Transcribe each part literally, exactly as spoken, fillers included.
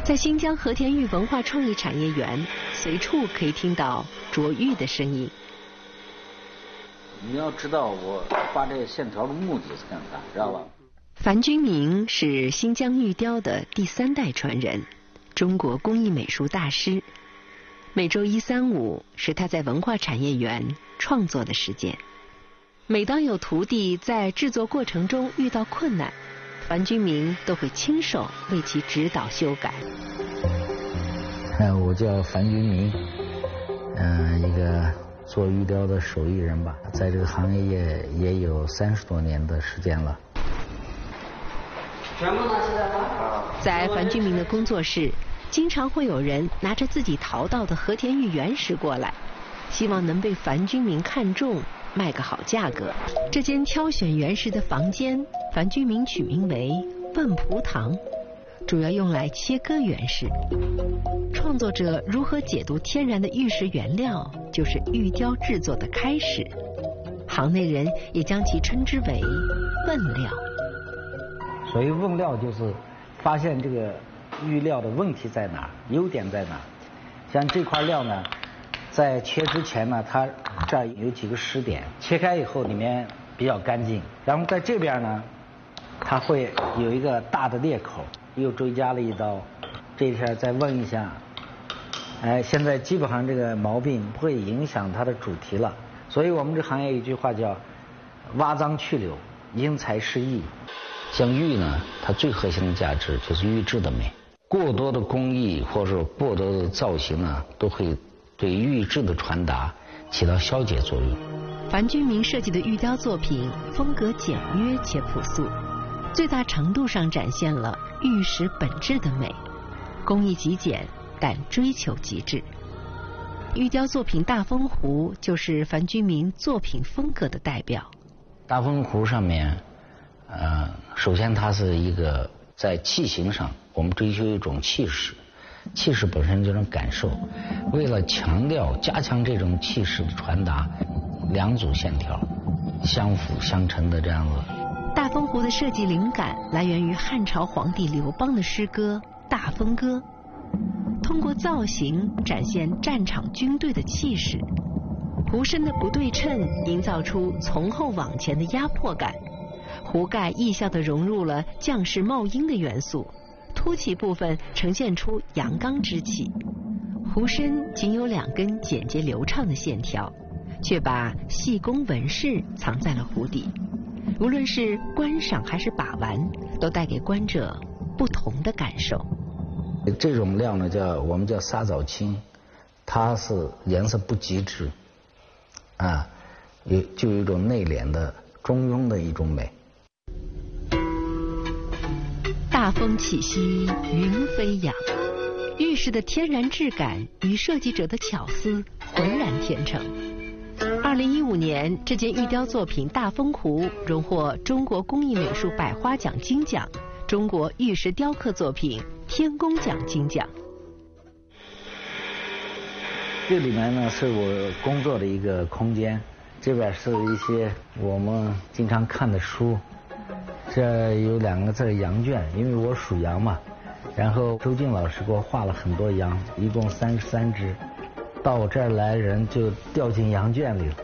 在新疆和田玉文化创意产业园，随处可以听到琢玉的声音。 你要知道我画这个线条的目的是干啥，知道吧？ 樊君明是新疆玉雕的第三代传人，中国工艺美术大师。每周一、三、五是他在文化产业园创作的时间。每当有徒弟在制作过程中遇到困难，樊君明都会亲手为其指导修改。 我叫樊君明，嗯、呃，一个做玉雕的手艺人吧，在这个行业也也有三十多年的时间了。 在樊君明的工作室，经常会有人拿着自己淘到的和田玉原石过来，希望能被樊君明看中，卖个好价格。这间挑选原石的房间，樊君明取名为万蒲堂，主要用来切割原石。创作者如何解读天然的玉石原料，就是玉雕制作的开始。行内人也将其称之为问料。 所谓问料，就是发现这个玉料的问题在哪，优点在哪。像这块料呢，在切之前呢，它这儿有几个石点，切开以后里面比较干净。然后在这边呢，它会有一个大的裂口，又追加了一刀。这一下再问一下，哎，现在基本上这个毛病不会影响它的主题了。所以我们这行业有一句话叫挖脏去瘤，因材施艺。像玉呢，它最核心的价值就是玉质的美。过多的工艺或者过多的造型呢，都会对玉质的传达起到消解作用。 樊君明设计的玉雕作品风格简约且朴素，最大程度上展现了玉石本质的美，工艺极简但追求极致。玉雕作品大风壶就是樊君明作品风格的代表。 大风壶上面，呃，首先它是一个在器型上，我们追求一种气势，气势本身这种感受。为了强调加强这种气势的传达，两组线条相辅相成的这样子。 大风壶的设计灵感来源于汉朝皇帝刘邦的诗歌《大风歌》，通过造型展现战场军队的气势，壶身的不对称营造出从后往前的压迫感，壶盖意象地融入了将士冒鹰的元素，凸起部分呈现出阳刚之气。壶身仅有两根简洁流畅的线条，却把细工纹饰藏在了壶底。无论是观赏还是把玩，都带给观者不同的感受。 这种料呢，叫我们叫沙枣青，它是颜色不极致，啊，有就有一种内敛的中庸的一种美。 大风起兮云飞扬，玉石的天然质感与设计者的巧思浑然天成。二零一五年，这件玉雕作品大风壶荣获中国工艺美术百花奖金奖、中国玉石雕刻作品天工奖金奖。 这里面呢是我工作的一个空间，这边是一些我们经常看的书。这有两个字羊圈，因为我属羊嘛，然后周静老师给我画了很多羊，一共三十三只，到我这儿来人就掉进羊圈里了。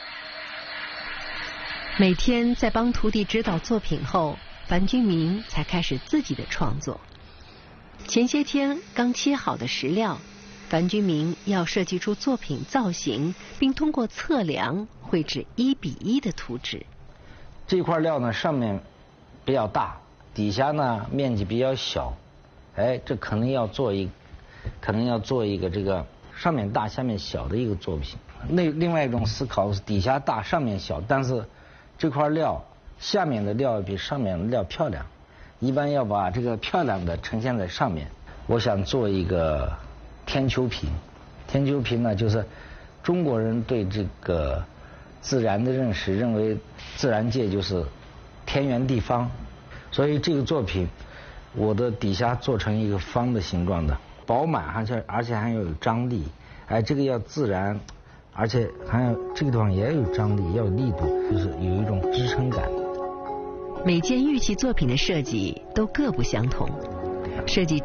每天在帮徒弟指导作品后，樊君明才开始自己的创作。前些天刚切好的石料，樊君明要设计出作品造型，并通过测量绘制一比一的图纸。 这块料呢，上面比较大，底下呢面积比较小，哎，这可能要做一，可能要做一个这个上面大下面小的一个作品。那另外一种思考是底下大上面小，但是这块料下面的料比上面的料漂亮，一般要把这个漂亮的呈现在上面。我想做一个天丘瓶，天丘瓶呢就是中国人对这个自然的认识，认为自然界就是天圆地方，所以这个作品我的底下做成一个方的形状的，饱满，而且而且还要有张力，哎，这个要自然，而且还有这个地方也要有张力，要有力度，就是有一种支撑感。 每件玉器作品的设计都各不相同，设计